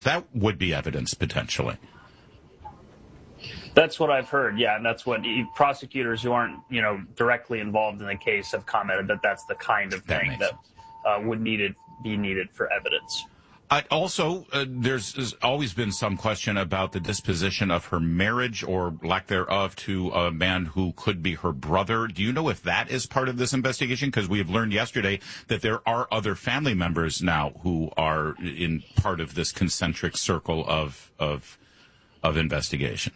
That would be evidence, potentially. That's what I've heard, yeah, and that's what prosecutors who aren't, directly involved in the case have commented that that's the kind of thing that would be needed for evidence. Also, there's always been some question about the disposition of her marriage or lack thereof to a man who could be her brother. Do you know if that is part of this investigation? Because we have learned yesterday that there are other family members now who are in part of this concentric circle of investigation.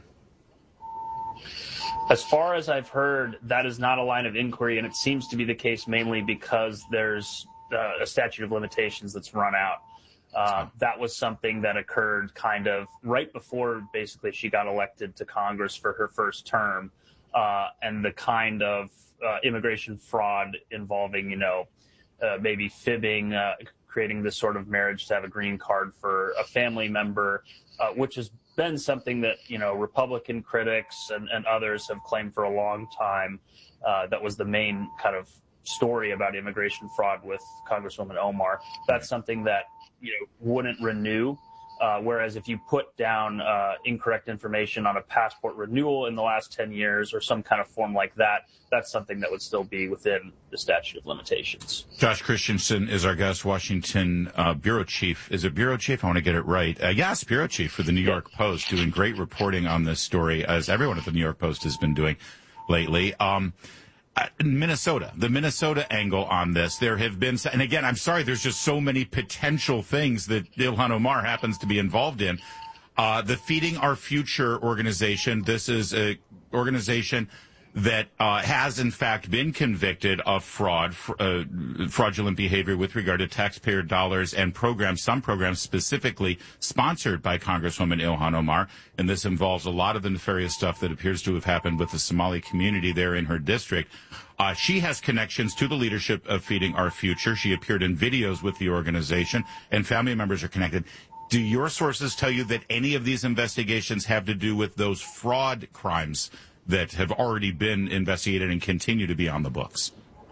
As far as I've heard, that is not a line of inquiry, and it seems to be the case mainly because there's a statute of limitations that's run out. That was something that occurred kind of right before basically she got elected to Congress for her first term, and the kind of immigration fraud involving, maybe fibbing, creating this sort of marriage to have a green card for a family member, which has been something that, Republican critics and others have claimed for a long time. That was the main kind of story about immigration fraud with Congresswoman Omar. That's something that wouldn't renew. Whereas if you put down incorrect information on a passport renewal in the last 10 years or some kind of form like that, that's something that would still be within the statute of limitations. Josh Christensen is our guest, Washington bureau chief. Is it bureau chief? I want to get it right. Yes, bureau chief for the New York Post, doing great reporting on this story, as everyone at the New York Post has been doing lately. Minnesota, the Minnesota angle on this, there have been, and again, I'm sorry, there's just so many potential things that Ilhan Omar happens to be involved in. The Feeding Our Future organization, this is an organization that has in fact been convicted of fraudulent behavior with regard to taxpayer dollars and programs, some programs specifically sponsored by Congresswoman Ilhan Omar. And this involves a lot of the nefarious stuff that appears to have happened with the Somali community there in her district. She has connections to the leadership of Feeding Our Future. She appeared in videos with the organization, and family members are connected. Do your sources tell you that any of these investigations have to do with those fraud crimes that have already been investigated and continue to be on the books?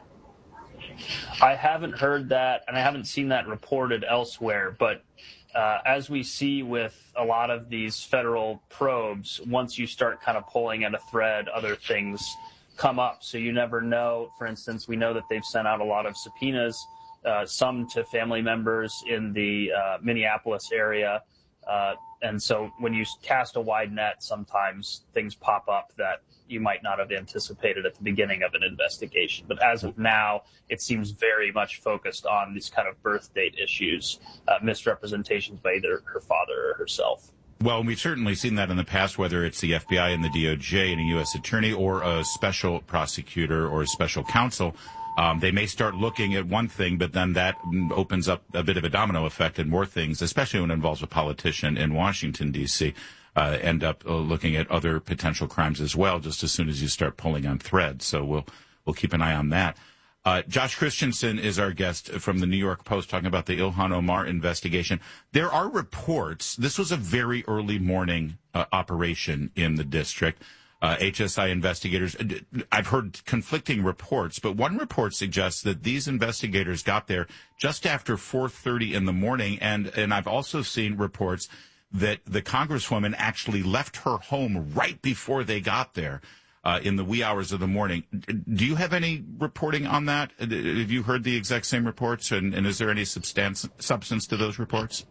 I haven't heard that, and I haven't seen that reported elsewhere. But as we see with a lot of these federal probes, once you start kind of pulling at a thread, other things come up. So you never know. For instance, we know that they've sent out a lot of subpoenas, some to family members in the Minneapolis area. And so when you cast a wide net, sometimes things pop up that you might not have anticipated at the beginning of an investigation. But as of now, it seems very much focused on these kind of birth date issues, misrepresentations by either her father or herself. Well, we've certainly seen that in the past, whether it's the FBI and the DOJ and a U.S. attorney or a special prosecutor or a special counsel. They may start looking at one thing, but then that opens up a bit of a domino effect and more things, especially when it involves a politician in Washington, D.C., end up looking at other potential crimes as well, just as soon as you start pulling on threads. So we'll keep an eye on that. Josh Christensen is our guest from the New York Post talking about the Ilhan Omar investigation. There are reports. This was a very early morning operation in the district. HSI investigators, I've heard conflicting reports, but one report suggests that these investigators got there just after 4:30 in the morning, and I've also seen reports that the Congresswoman actually left her home right before they got there in the wee hours of the morning. Do you have any reporting on that? Have you heard the exact same reports, and is there any substance to those reports?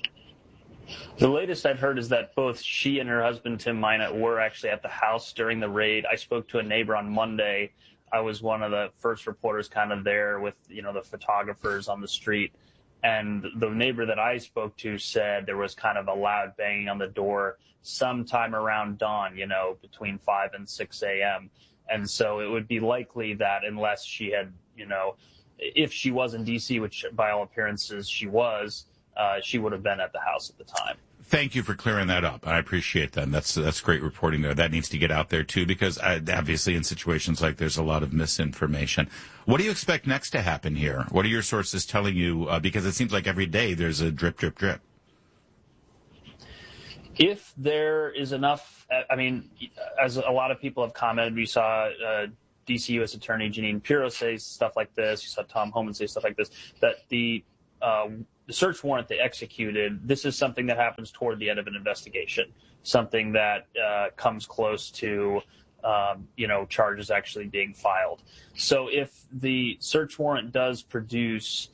The latest I've heard is that both she and her husband, Tim Minot, were actually at the house during the raid. I spoke to a neighbor on Monday. I was one of the first reporters kind of there with, the photographers on the street. And the neighbor that I spoke to said there was kind of a loud banging on the door sometime around dawn, between 5 and 6 a.m. And so it would be likely that unless she had, if she was in D.C., which by all appearances she was, she would have been at the house at the time. Thank you for clearing that up. I appreciate that. And that's great reporting there. That needs to get out there, too, because obviously in situations like there's a lot of misinformation. What do you expect next to happen here? What are your sources telling you? Because it seems like every day there's a drip, drip, drip. If there is enough, as a lot of people have commented, we saw D.C. U.S. Attorney Jeanine Pirro say stuff like this. You saw Tom Homan say stuff like this, that the the search warrant they executed, this is something that happens toward the end of an investigation, something that comes close to charges actually being filed. So if the search warrant does produce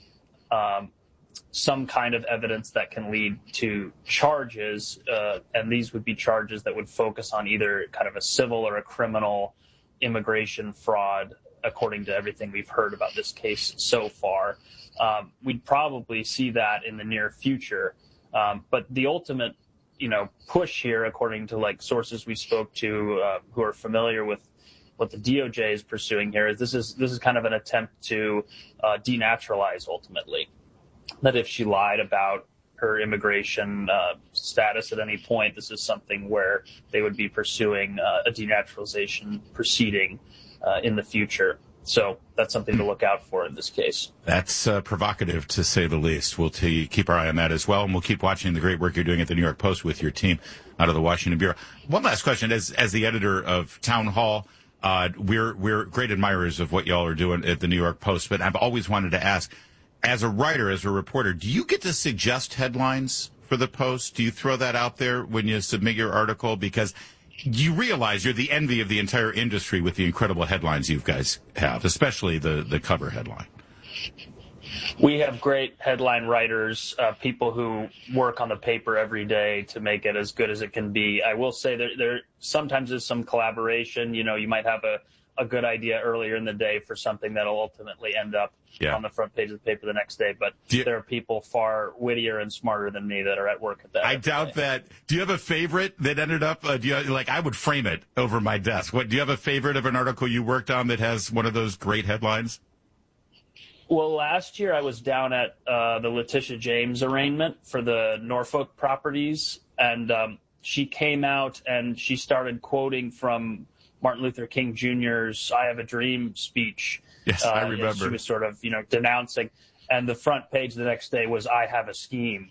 some kind of evidence that can lead to charges, and these would be charges that would focus on either kind of a civil or a criminal immigration fraud, according to everything we've heard about this case so far, we'd probably see that in the near future. But the ultimate, push here, according to like sources we spoke to who are familiar with what the DOJ is pursuing here, is this is kind of an attempt to denaturalize ultimately. That if she lied about her immigration status at any point, this is something where they would be pursuing a denaturalization proceeding in the future. So that's something to look out for in this case. That's provocative, to say the least. We'll keep our eye on that as well, and we'll keep watching the great work you're doing at the New York Post with your team out of the Washington Bureau. One last question. As the editor of Town Hall, we're great admirers of what y'all are doing at the New York Post, but I've always wanted to ask, as a writer, as a reporter, do you get to suggest headlines for the Post? Do you throw that out there when you submit your article? Because you realize you're the envy of the entire industry with the incredible headlines you guys have, especially the cover headline. We have great headline writers, people who work on the paper every day to make it as good as it can be. I will say there sometimes is some collaboration. You might have a good idea earlier in the day for something that'll ultimately end up on the front page of the paper the next day. But there are people far wittier and smarter than me that are at work at that. I doubt that. Do you have a favorite that ended up, I would frame it over my desk. Do you have a favorite of an article you worked on that has one of those great headlines? Well, last year I was down at the Letitia James arraignment for the Norfolk properties, and she came out and she started quoting from Martin Luther King Jr.'s "I Have a Dream" speech. Yes, I remember. She was sort of, denouncing, and the front page the next day was "I Have a Scheme."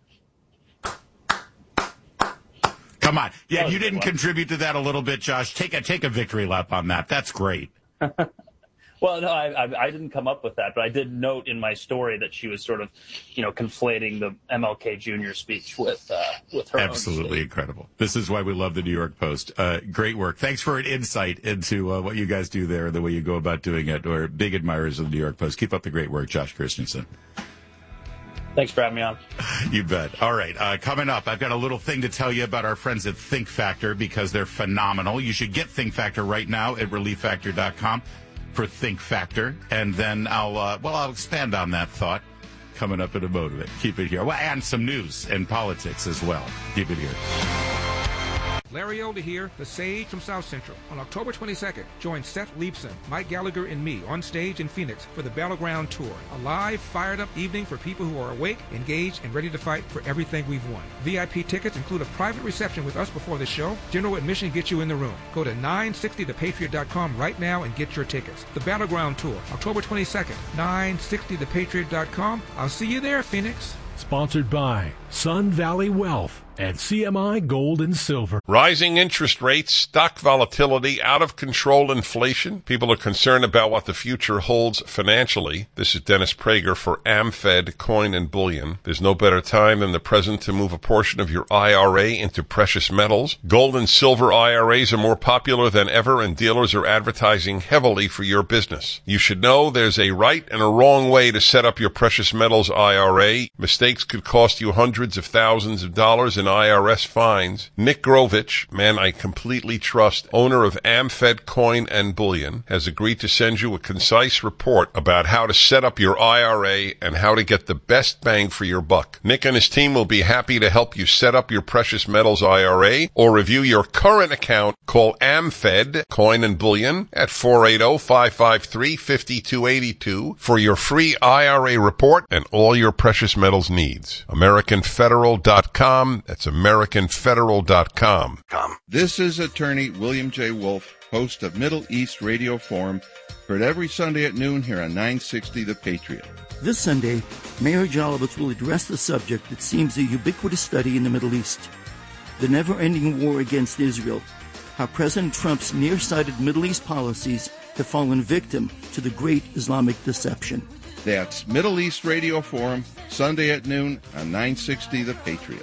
Come on, you didn't contribute to that a little bit, Josh. Take a victory lap on that. That's great. Well, no, I didn't come up with that, but I did note in my story that she was sort of, conflating the MLK Jr. speech with her. Absolutely incredible. This is why we love the New York Post. Great work. Thanks for an insight into what you guys do there, the way you go about doing it. We're big admirers of the New York Post. Keep up the great work, Josh Christensen. Thanks for having me on. You bet. All right. Coming up, I've got a little thing to tell you about our friends at Think Factor because they're phenomenal. You should get Think Factor right now at relieffactor.com. for Think Factor, and then I'll expand on that thought coming up in a moment. Keep it here. Well, and some news and politics as well. Keep it here. Larry Elder here, the Sage from South Central. On October 22nd, join Seth Leibson, Mike Gallagher, and me on stage in Phoenix for the Battleground Tour. A live, fired-up evening for people who are awake, engaged, and ready to fight for everything we've won. VIP tickets include a private reception with us before the show. General admission gets you in the room. Go to 960thepatriot.com right now and get your tickets. The Battleground Tour, October 22nd, 960thepatriot.com. I'll see you there, Phoenix. Sponsored by Sun Valley Wealth and CMI Gold and Silver. Rising interest rates, stock volatility, out of control inflation. People are concerned about what the future holds financially. This is Dennis Prager for AmFed Coin and Bullion. There's no better time than the present to move a portion of your IRA into precious metals. Gold and silver IRAs are more popular than ever, and dealers are advertising heavily for your business. You should know there's a right and a wrong way to set up your precious metals IRA. Mistakes could cost you hundreds of thousands of dollars in IRS fines. Nick Grovich, man I completely trust, owner of AmFed Coin and Bullion, has agreed to send you a concise report about how to set up your IRA and how to get the best bang for your buck. Nick and his team will be happy to help you set up your precious metals IRA or review your current account. Call AmFed Coin and Bullion at 480-553-5282 for your free IRA report and all your precious metals needs. AmericanFederal.com. That's AmericanFederal.com. This is attorney William J. Wolf, host of Middle East Radio Forum, heard every Sunday at noon here on 960 The Patriot. This Sunday, Mayor Jalabert will address the subject that seems a ubiquitous study in the Middle East, the never-ending war against Israel, how President Trump's nearsighted Middle East policies have fallen victim to the great Islamic deception. That's Middle East Radio Forum, Sunday at noon on 960 The Patriot.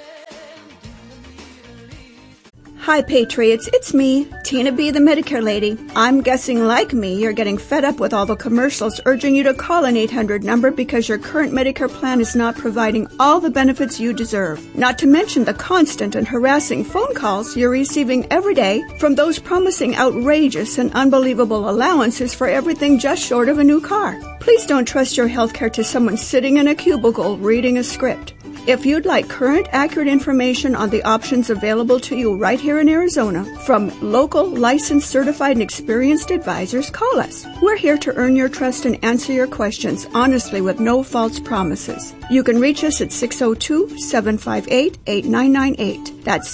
Hi, Patriots. It's me, Tina B., the Medicare lady. I'm guessing, like me, you're getting fed up with all the commercials urging you to call an 800 number because your current Medicare plan is not providing all the benefits you deserve. Not to mention the constant and harassing phone calls you're receiving every day from those promising outrageous and unbelievable allowances for everything just short of a new car. Please don't trust your health care to someone sitting in a cubicle reading a script. If you'd like current, accurate information on the options available to you right here in Arizona from local, licensed, certified, and experienced advisors, call us. We're here to earn your trust and answer your questions honestly with no false promises. You can reach us at 602-758-8998. That's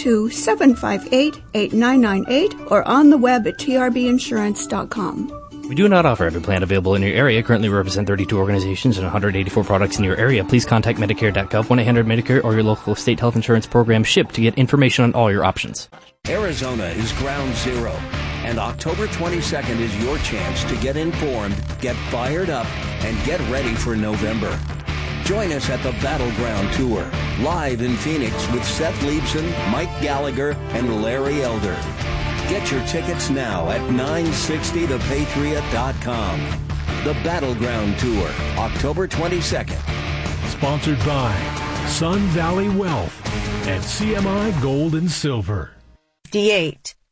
602-758-8998 or on the web at trbinsurance.com. We do not offer every plan available in your area. Currently, we represent 32 organizations and 184 products in your area. Please contact Medicare.gov, 1-800-MEDICARE, or your local state health insurance program SHIP to get information on all your options. Arizona is ground zero, and October 22nd is your chance to get informed, get fired up, and get ready for November. Join us at the Battleground Tour, live in Phoenix with Seth Leibson, Mike Gallagher, and Larry Elder. Get your tickets now at 960thepatriot.com. The Battleground Tour, October 22nd. Sponsored by Sun Valley Wealth and CMI Gold and Silver. D8.